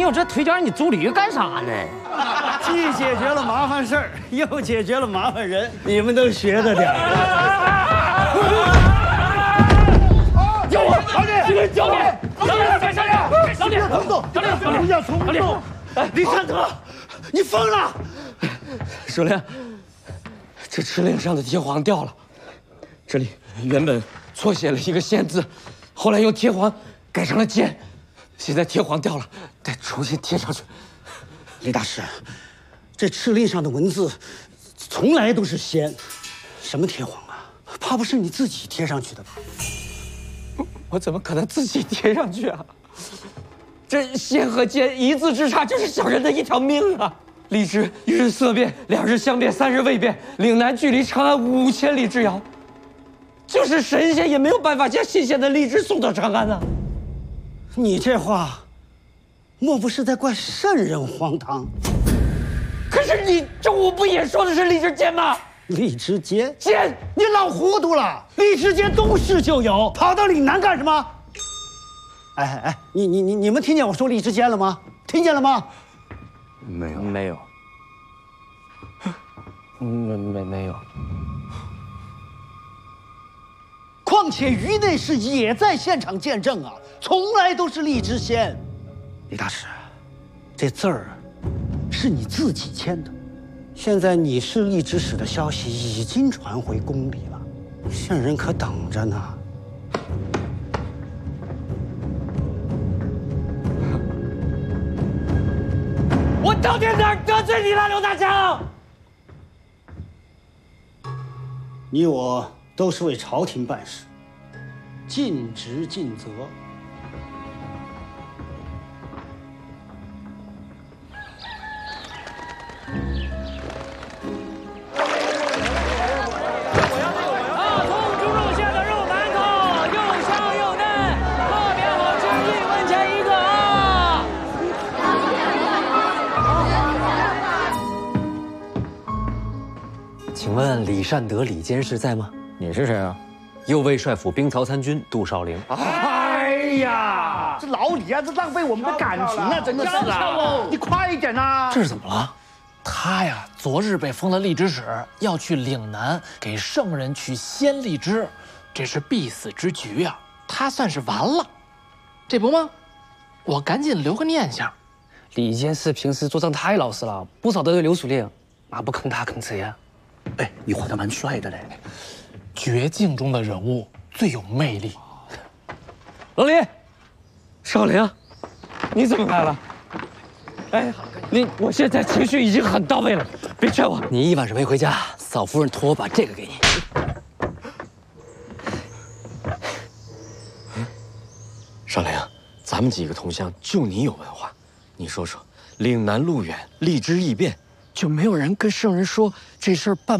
有这腿脚，你租驴干啥呢？ 既解决了麻烦事儿，又解决了麻烦人，你们都学着点儿。 救我！老李，救我！老李， 冲动，不要冲动！李善德，你疯了！ 首领，这敕令上的贴黄掉了，这里原本错写了一个“县”字，后来用贴黄改成了“监”，现在贴黄掉了，得重新贴上去。 李大师，这敕令上的文字从来都是“县”，什么贴黄啊？怕不是你自己贴上去的吧？ 我怎么可能自己贴上去啊？这“县”和“监”一字之差，就是小人的一条命啊！荔枝1日色变，2日香变，3日未变。岭南距离长安5000里之遥，就是神仙也没有办法将新鲜的荔枝送到长安啊！ 你这话，莫不是在怪圣人荒唐？ 可是你中午不也说的是荔枝监吗？ 荔枝街， 监， 你老糊涂了！荔枝街东市就有，跑到岭南干什么？哎，你们听见我说荔枝街了吗？听见了吗？ 没有，没有。 况且于内侍也在现场见证啊，从来都是荔枝仙。李大师，这字儿是你自己签的，现在你是荔枝使的消息已经传回宫里了，圣人可等着呢。 我到底哪儿得罪你了，刘大强？ 你我都是为朝廷办事，尽职尽责。 葱猪肉馅的肉馒头，又香又嫩，特别好吃，1文钱1个啊！ 请问李善德、李监事在吗？ 你是谁啊？ 右卫帅府兵曹参军杜少陵。 哎呀，这老李啊，这浪费我们的感情啊，真的是啊！你快一点呐！ 这是怎么了？ 他呀，昨日被封了荔枝使，要去岭南给圣人取鲜荔枝，这是必死之局呀！他算是完了。这不吗？我赶紧留个念想。 李监事平时做账太老实了，不少得罪刘署令，哪不坑他坑谁呀？ 哎，你画的蛮帅的嘞。 绝境中的人物最有魅力。 老李，少陵，你怎么来了？哎，我现在情绪已经很到位了，别劝我。 你一晚上没回家，嫂夫人托我把这个给你。 少陵，咱们几个同乡就你有文化，你说说，岭南路远，荔枝易变， 就没有人跟圣人说这事儿办